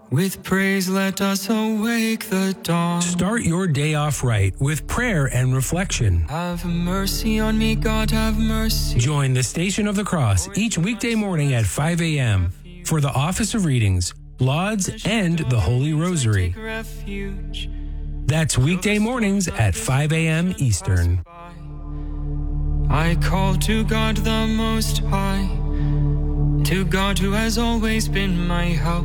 With praise, let us awake the dawn. Start your day off right with prayer and reflection. Have mercy on me, God, have mercy. Join the Station of the Cross each weekday morning at 5 a.m. for the Office of Readings, Lauds, and the Holy Rosary. That's weekday mornings at 5 a.m. Eastern. I call to God the Most High, to God who has always been my help.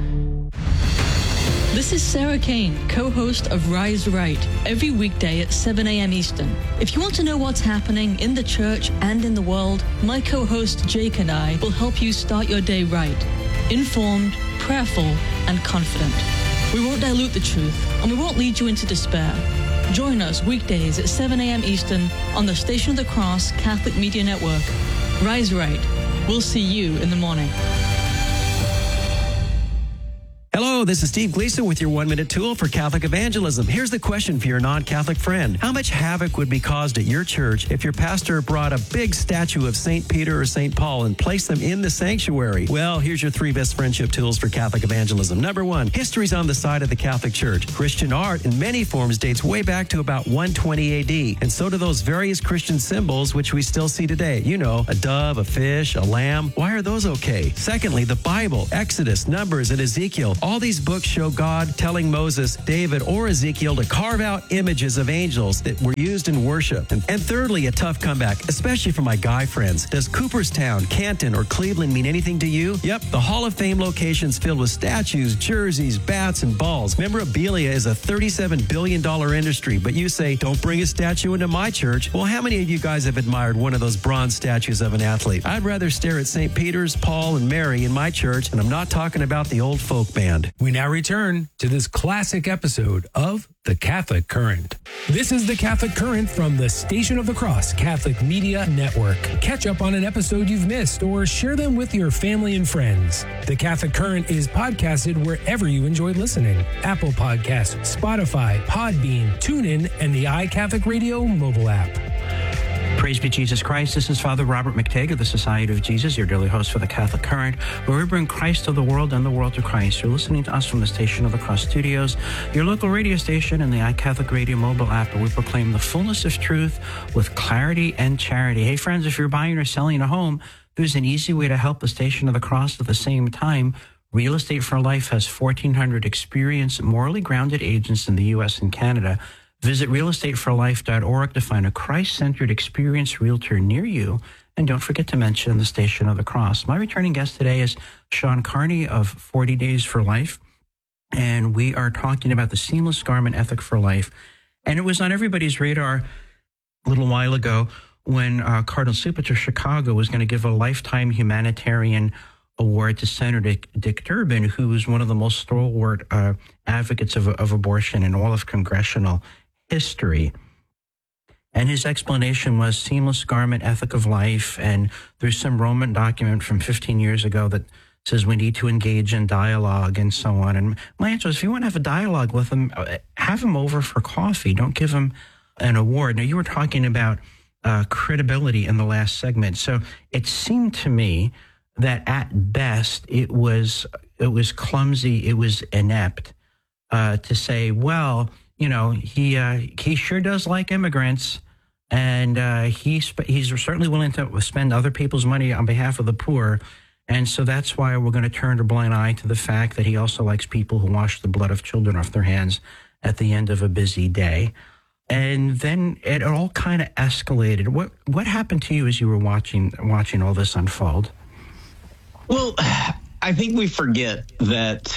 This is Sarah Kane, co-host of Rise Right, every weekday at 7 a.m. Eastern. If you want to know what's happening in the church and in the world, my co-host Jake and I will help you start your day right, informed, prayerful, and confident. We won't dilute the truth, and we won't lead you into despair. Join us weekdays at 7 a.m. Eastern on the Station of the Cross Catholic Media Network. Rise Right. We'll see you in the morning. Hello, this is Steve Gleason with your 1-minute tool for Catholic evangelism. Here's the question for your non-Catholic friend. How much havoc would be caused at your church if your pastor brought a big statue of St. Peter or St. Paul and placed them in the sanctuary? Well, here's your 3 best friendship tools for Catholic evangelism. Number 1, history's on the side of the Catholic Church. Christian art in many forms dates way back to about 120 AD, and so do those various Christian symbols which we still see today. You know, a dove, a fish, a lamb. Why are those okay? Secondly, the Bible, Exodus, Numbers, and Ezekiel. All these books show God telling Moses, David, or Ezekiel to carve out images of angels that were used in worship. And thirdly, a tough comeback, especially for my guy friends. Does Cooperstown, Canton, or Cleveland mean anything to you? Yep, the Hall of Fame location's filled with statues, jerseys, bats, and balls. Memorabilia is a $37 billion industry, but you say, don't bring a statue into my church. Well, how many of you guys have admired one of those bronze statues of an athlete? I'd rather stare at St. Peter's, Paul, and Mary in my church, and I'm not talking about the old folk band. We now return to this classic episode of The Catholic Current. This is The Catholic Current from the Station of the Cross Catholic Media Network. Catch up on an episode you've missed or share them with your family and friends. The Catholic Current is podcasted wherever you enjoy listening. Apple Podcasts, Spotify, Podbean, TuneIn, and the iCatholic Radio mobile app. Praise be Jesus Christ. This is Father Robert McTague of the Society of Jesus, your daily host for the Catholic Current, where we bring Christ to the world and the world to Christ. You're listening to us from the Station of the Cross Studios, your local radio station, and the iCatholic Radio mobile app, where we proclaim the fullness of truth with clarity and charity. Hey, friends, if you're buying or selling a home, there's an easy way to help the Station of the Cross at the same time. Real Estate for Life has 1,400 experienced, morally grounded agents in the U.S. and Canada. Visit realestateforlife.org to find a Christ-centered experienced realtor near you. And don't forget to mention the Station of the Cross. My returning guest today is Sean Carney of 40 Days for Life. And we are talking about the seamless garment ethic for life. And it was on everybody's radar a little while ago when Cardinal Cupich of Chicago was going to give a lifetime humanitarian award to Senator Dick Durbin, who is one of the most stalwart advocates of abortion in all of congressional history. And his explanation was seamless garment ethic of life. And there's some Roman document from 15 years ago that says we need to engage in dialogue and so on. And my answer is, if you want to have a dialogue with him, have him over for coffee. Don't give him an award. Now, you were talking about credibility in the last segment. So it seemed to me that at best it was clumsy, it was inept to say, well, you know, he sure does like immigrants, and he's certainly willing to spend other people's money on behalf of the poor, and so that's why we're going to turn a blind eye to the fact that he also likes people who wash the blood of children off their hands at the end of a busy day. And then it all kind of escalated. What happened to you as you were watching all this unfold? Well, I think we forget that,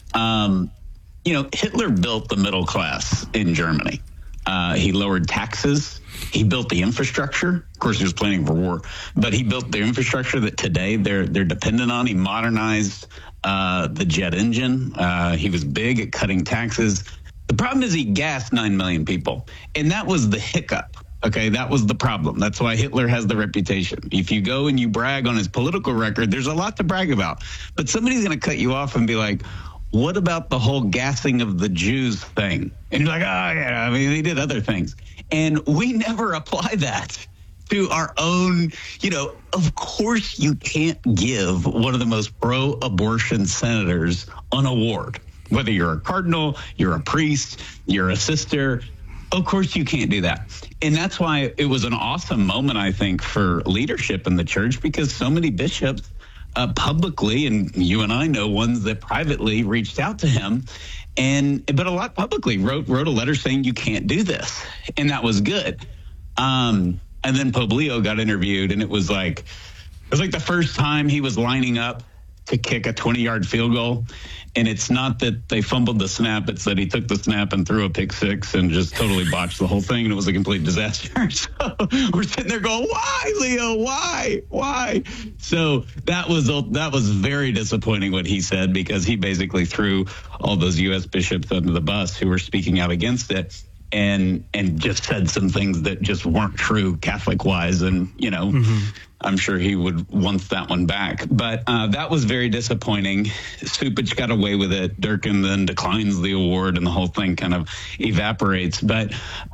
Hitler built the middle class in Germany. He lowered taxes. He built the infrastructure. Of course, he was planning for war, but he built the infrastructure that today they're dependent on. He modernized the jet engine. He was big at cutting taxes. The problem is he gassed 9 million people, and that was the hiccup. Okay, that was the problem. That's why Hitler has the reputation. If you go and you brag on his political record, there's a lot to brag about. But somebody's going to cut you off and be like, what about the whole gassing of the Jews thing? And you're like, oh, yeah, I mean, they did other things. And we never apply that to our own, of course you can't give one of the most pro-abortion senators an award. Whether you're a cardinal, you're a priest, you're a sister, of course you can't do that. And that's why it was an awesome moment, I think, for leadership in the church, because so many bishops publicly, and you and I know ones that privately reached out to him, but a lot publicly wrote a letter saying you can't do this. And that was good. And then Pope Leo got interviewed, and it was like the first time he was lining up to kick a 20-yard field goal. And it's not that they fumbled the snap. It's that he took the snap and threw a pick six and just totally botched the whole thing. And it was a complete disaster. So we're sitting there going, why, Leo? Why? So that was very disappointing what he said, because he basically threw all those U.S. bishops under the bus who were speaking out against it. And just said some things that just weren't true Catholic-wise. And, I'm sure he would want that one back. But that was very disappointing. Cupich got away with it. Durkin then declines the award, and the whole thing kind of evaporates. But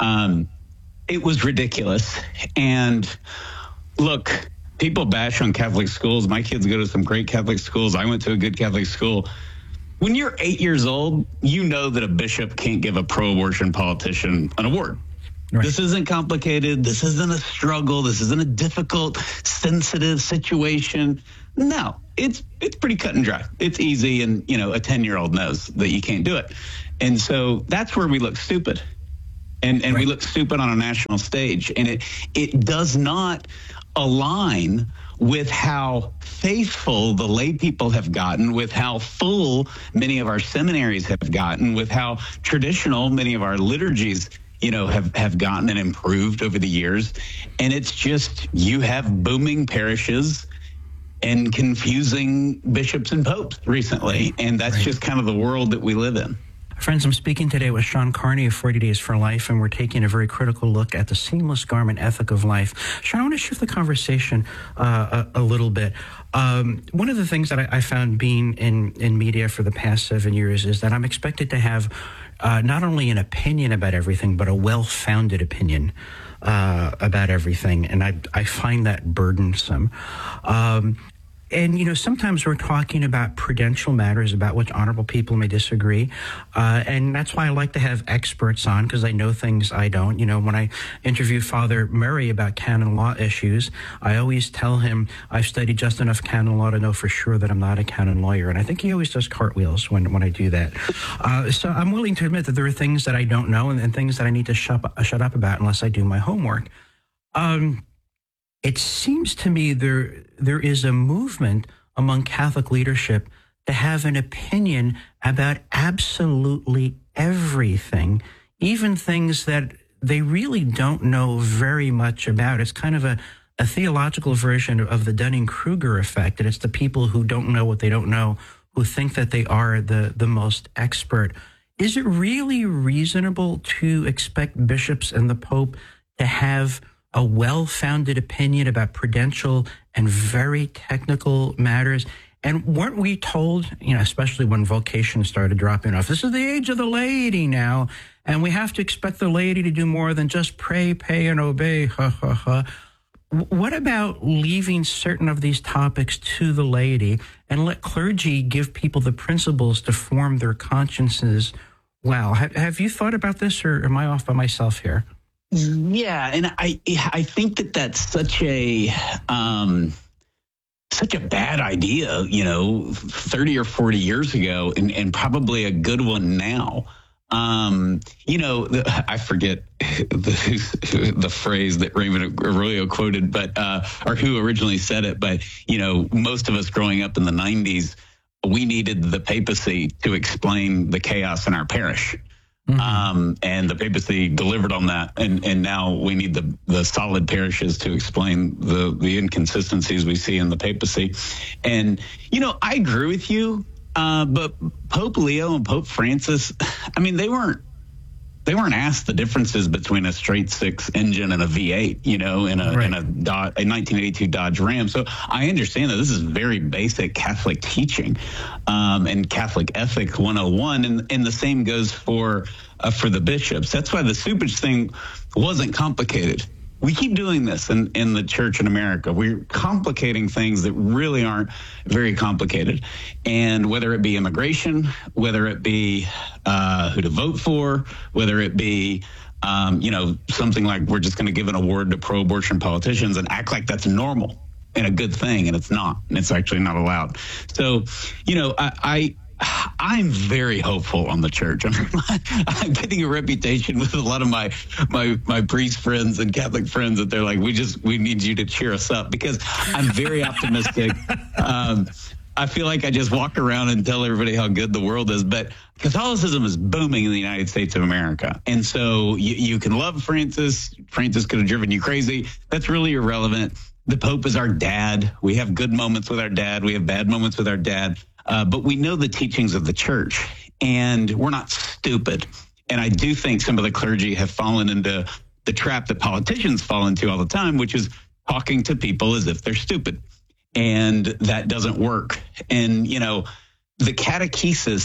it was ridiculous. And look, people bash on Catholic schools. My kids go to some great Catholic schools. I went to a good Catholic school. When you're 8 years old, you know that a bishop can't give a pro-abortion politician an award. Right. This isn't complicated. This isn't a struggle. This isn't a difficult, sensitive situation. No, it's pretty cut and dry. It's easy, and a 10-year-old knows that you can't do it. And so that's where we look stupid. And right. We look stupid on a national stage. And it does not align with how faithful the lay people have gotten, with how full many of our seminaries have gotten, with how traditional many of our liturgies, have gotten and improved over the years. And it's just, you have booming parishes and confusing bishops and popes recently. And that's right. Just kind of the world that we live in. Friends, I'm speaking today with Sean Carney of 40 Days for Life, and we're taking a very critical look at the seamless garment ethic of life. Sean, I want to shift the conversation a little bit. One of the things that I found being in media for the past 7 years is that I'm expected to have not only an opinion about everything, but a well-founded opinion about everything, and I find that burdensome. And, sometimes we're talking about prudential matters, about which honorable people may disagree. And that's why I like to have experts on, because I know things I don't. When I interview Father Murray about canon law issues, I always tell him I've studied just enough canon law to know for sure that I'm not a canon lawyer. And I think he always does cartwheels when I do that. So I'm willing to admit that there are things that I don't know and things that I need to shut up about unless I do my homework. It seems to me there is a movement among Catholic leadership to have an opinion about absolutely everything, even things that they really don't know very much about. It's kind of a theological version of the Dunning-Kruger effect, and it's the people who don't know what they don't know who think that they are the most expert. Is it really reasonable to expect bishops and the Pope to have a well-founded opinion about prudential and very technical matters? And weren't we told, especially when vocation started dropping off, this is the age of the laity now, and we have to expect the laity to do more than just pray, pay, and obey, ha, ha, ha. What about leaving certain of these topics to the laity and let clergy give people the principles to form their consciences well? Have you thought about this, or am I off by myself here? Yeah, and I think that's such a bad idea, 30 or 40 years ago, and probably a good one now. I forget the phrase that Raymond Arroyo quoted, but or who originally said it, but most of us growing up in the 90s, we needed the papacy to explain the chaos in our parish. Mm-hmm. And the papacy delivered on that, and now we need the solid parishes to explain the inconsistencies we see in the papacy. And I agree with you, but Pope Leo and Pope Francis, they weren't asked the differences between a straight six engine and a V8, in a 1982 Dodge Ram. So I understand that this is very basic Catholic teaching, and Catholic ethic 101, and the same goes for the bishops. That's why the Cupich thing wasn't complicated. we keep doing this in the church in America. We're complicating things that really aren't very complicated. And whether it be immigration, whether it be who to vote for, whether it be, something like we're just going to give an award to pro-abortion politicians and act like that's normal and a good thing, and it's not, and it's actually not allowed. So, I'm very hopeful on the church. I'm getting a reputation with a lot of my priest friends and Catholic friends that they're like, we need you to cheer us up, because I'm very optimistic. I feel like I just walk around and tell everybody how good the world is, but Catholicism is booming in the United States of America. And so you can love Francis. Francis could have driven you crazy. That's really irrelevant. The Pope is our dad. We have good moments with our dad. We have bad moments with our dad. But we know the teachings of the church, and we're not stupid. And I do think some of the clergy have fallen into the trap that politicians fall into all the time, which is talking to people as if they're stupid. And that doesn't work. And, the catechesis,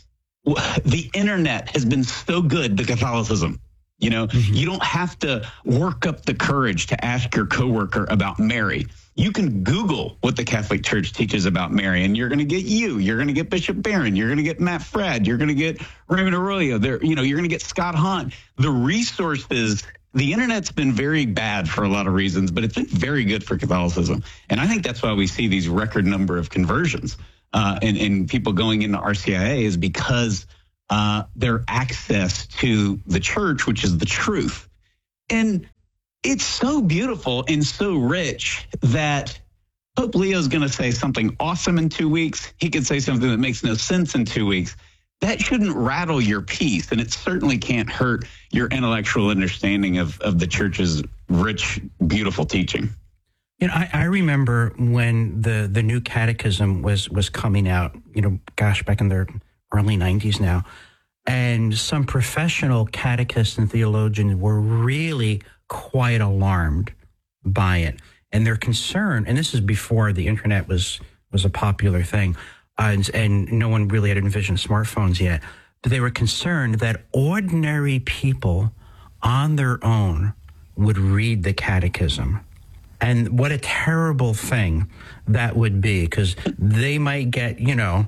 the internet has been so good to Catholicism. You don't have to work up the courage to ask your coworker about Mary. You can Google what the Catholic Church teaches about Mary, and you're going to get you're going to get Bishop Barron, you're going to get Matt Fradd, you're going to get Raymond Arroyo, you're going to get Scott Hahn. The resources, the internet's been very bad for a lot of reasons, but it's been very good for Catholicism. And I think that's why we see these record number of conversions and people going into RCIA is because their access to the church, which is the truth. And it's so beautiful and so rich that Pope Leo's going to say something awesome in 2 weeks. He could say something that makes no sense in 2 weeks. That shouldn't rattle your peace, and it certainly can't hurt your intellectual understanding of the church's rich, beautiful teaching. I remember when the new catechism was coming out, back in the early 90s now, and some professional catechists and theologians were really quite alarmed by it. And they're concerned, and this is before the internet was a popular thing, and no one really had envisioned smartphones yet, but they were concerned that ordinary people on their own would read the catechism. And what a terrible thing that would be, because they might get,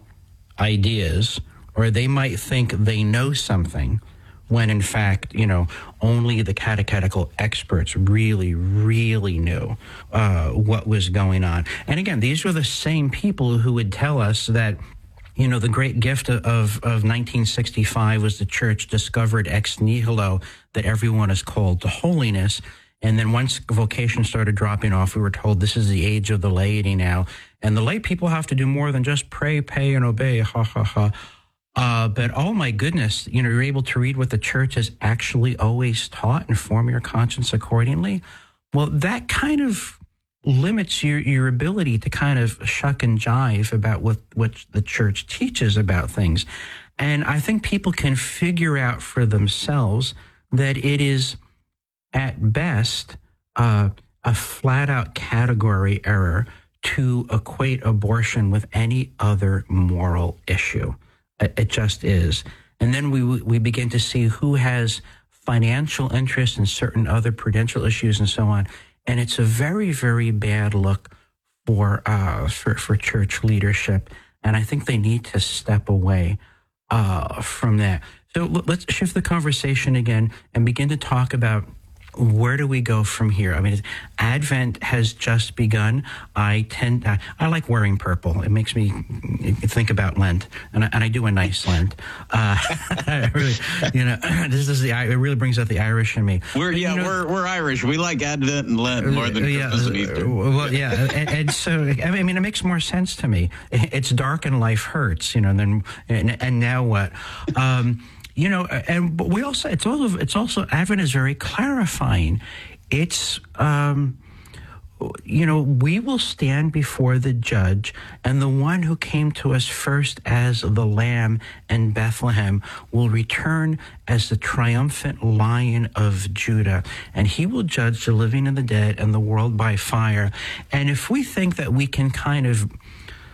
ideas, or they might think they know something, when in fact, only the catechetical experts really, really knew what was going on. And again, these were the same people who would tell us that, the great gift of 1965 was the church discovered ex nihilo that everyone is called to holiness. And then once vocation started dropping off, we were told this is the age of the laity now. And the lay people have to do more than just pray, pay, and obey. Ha, ha, ha. But oh my goodness, you're able to read what the church has actually always taught and form your conscience accordingly. Well, that kind of limits your ability to kind of shuck and jive about what the church teaches about things. And I think people can figure out for themselves that it is at best a flat-out category error to equate abortion with any other moral issue. It just is. And then we begin to see who has financial interest in certain other prudential issues and so on. And it's a very, very bad look for church leadership. And I think they need to step away from that. So let's shift the conversation again and begin to talk about where do we go from here? I mean, Advent has just begun. I like wearing purple. It makes me think about Lent, and I do a nice Lent. Really, it really brings out the Irish in me. We're Irish. We like Advent and Lent more than Christmas and Easter. Well, yeah, and so it makes more sense to me. It's dark and life hurts, and now what? But we also it's also Advent is very clarifying. It's we will stand before the judge, and the one who came to us first as the Lamb in Bethlehem will return as the triumphant Lion of Judah, and he will judge the living and the dead and the world by fire. And if we think that we can kind of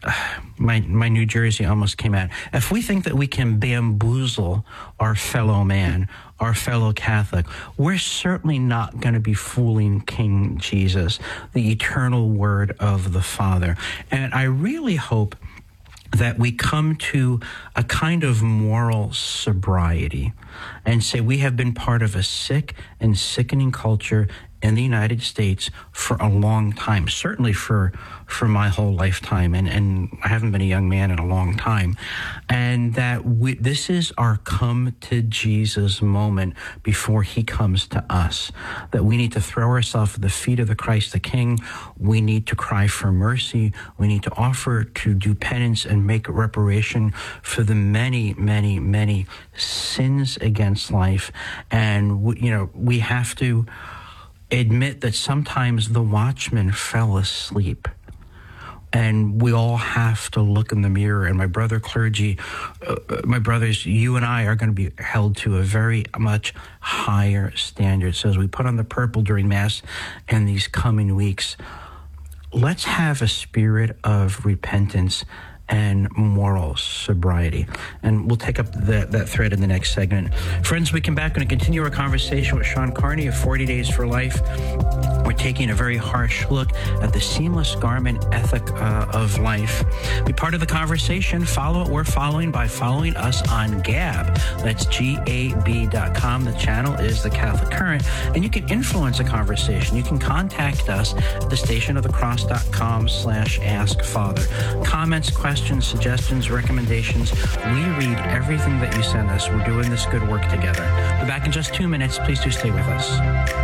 my New Jersey almost came out. If we think that we can bamboozle our fellow man, our fellow Catholic, we're certainly not going to be fooling King Jesus, the eternal word of the Father. And I really hope that we come to a kind of moral sobriety and say we have been part of a sick and sickening culture in the United States for a long time, certainly for my whole lifetime, and I haven't been a young man in a long time, and that this is our come to Jesus moment before he comes to us, that we need to throw ourselves at the feet of the Christ the King. We need to cry for mercy. We need to offer to do penance and make reparation for the many, many, many sins against life. And we have to admit that sometimes the watchman fell asleep. And we all have to look in the mirror. And my brother clergy, my brothers, you and I are going to be held to a very much higher standard. So as we put on the purple during Mass in these coming weeks, let's have a spirit of repentance and moral sobriety. And we'll take up that thread in the next segment. Friends, we come back and continue our conversation with Sean Carney of 40 Days for Life. We're taking a very harsh look at the seamless garment ethic of life. Be part of the conversation. Follow what we're following by following us on Gab. That's GAB.com. The channel is The Catholic Current. And you can influence the conversation. You can contact us at thestationofthecross.com/askfather. Comments, questions, suggestions, recommendations. We read everything that you send us. We're doing this good work together. We're back in just 2 minutes. Please do stay with us.